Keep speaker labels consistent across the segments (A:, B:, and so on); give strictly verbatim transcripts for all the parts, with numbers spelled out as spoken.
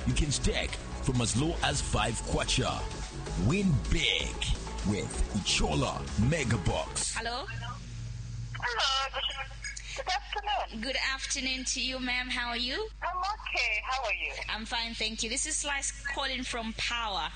A: you can stake from as low as five kwacha. Win big with Ichola Megabox.
B: Hello?
C: Hello. Good afternoon.
B: Good afternoon to you, ma'am. How are you?
C: I'm okay. How are you?
B: I'm fine, thank you. This is Slice calling from Power.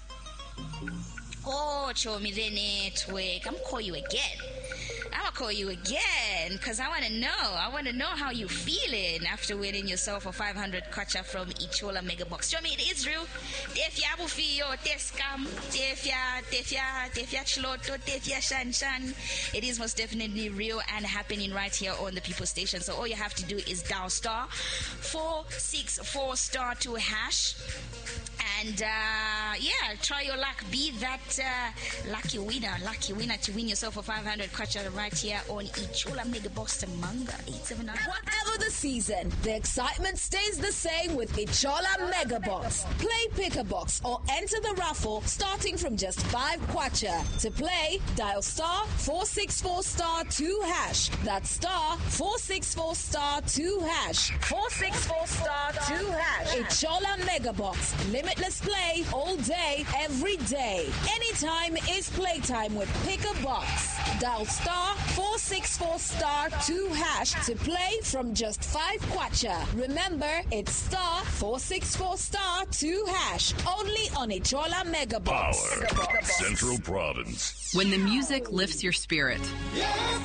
B: Oh, show me the network. I'm call you again. I'm gonna call you again because I want to know. I want to know how you feeling after winning yourself a five hundred kwacha from Ichola Megabox. Show me it is real. Tefia bufio, teskam, tefia, tefia, tefia chloto, tefia shan shan. It is most definitely real and happening right here on the People Station. So all you have to do is dial star four six four star two hash. And uh, yeah, try your luck. Be that uh, lucky winner, lucky winner to win yourself a five hundred kwacha right here on Ichola Megabox to Manga eight seven nine.
D: Whatever the season, the excitement stays the same with Ichola Megabox. Play pick a box or enter the raffle starting from just five kwacha. To play, dial star four six four star two hash. That's star four six four star two hash. four six four star two hash. Ichola Megabox. Limitless play all day, every day. Anytime is playtime with Pick a Box. Dial star four six four star two hash to play from just five kwacha. Remember, it's star four six four star two hash. Only on Ichola Megabox.
E: Power. Central Province.
F: When the music lifts your spirit.